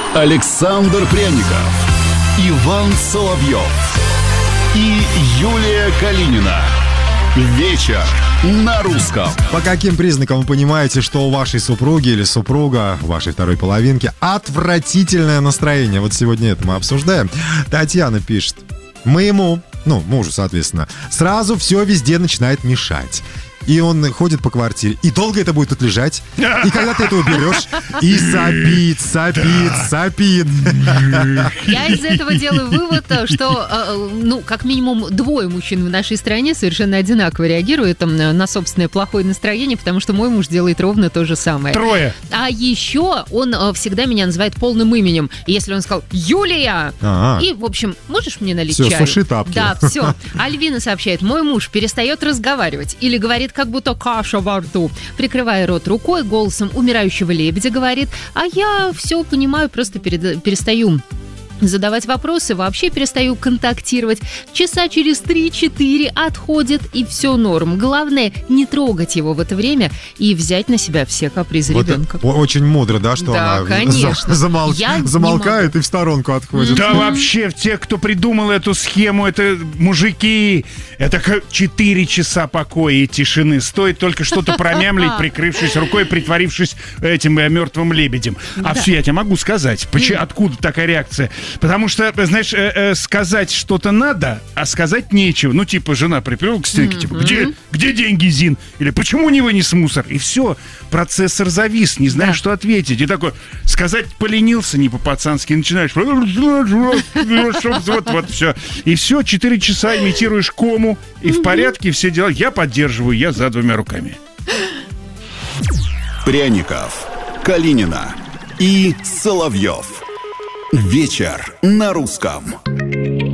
Александр Пряников, Иван Соловьев и Юлия Калинина. Вечер на русском. По каким признакам вы понимаете, что у вашей супруги или супруга, вашей второй половинки, отвратительное настроение? Вот сегодня это мы обсуждаем. Татьяна пишет: моему, мужу, соответственно, сразу все везде начинает мешать. И он ходит по квартире. И долго это будет тут лежать. И когда ты это уберешь, и сопит. Я из этого делаю вывод, что, как минимум, двое мужчин в нашей стране совершенно одинаково реагируют на собственное плохое настроение, потому что мой муж делает ровно то же самое. Трое. А еще он всегда меня называет полным именем. Если он сказал «Юлия!» И, в общем, можешь мне налить чаю? Все, суши тапки. Да, все. Альвина сообщает: мой муж перестает разговаривать или говорит как будто каша во рту, прикрывая рот рукой, голосом умирающего лебедя говорит, а я все понимаю, просто перестаю задавать вопросы, вообще перестаю контактировать. Часа через 3-4 отходит, и все норм. Главное, не трогать его в это время и взять на себя все капризы ребенка. Очень мудро, да, что да, она конечно. замолкает и в сторонку отходит. Да, вообще, те, кто придумал эту схему, это мужики. Это 4 часа покоя и тишины. Стоит только что-то промямлить, прикрывшись рукой, притворившись этим мертвым лебедем. А все, я тебе могу сказать, откуда такая реакция. Потому что, знаешь, сказать что-то надо, а сказать нечего. Жена приперла к стенке, где деньги, Зин? Или почему не вынес мусор? И все, процессор завис, не знаешь, что ответить. И такой, сказать поленился не по-пацански, начинаешь вот все. И все, 4 часа имитируешь кому, и в порядке, все дела. Я поддерживаю, я за 2 руками. Пряников, Калинина и Соловьев. Вечер на русском.